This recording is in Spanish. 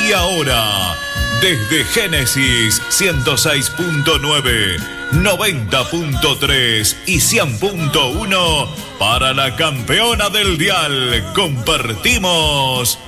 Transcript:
Y ahora, desde Génesis 106.9, 90.3 y 100.1, para la campeona del dial, compartimos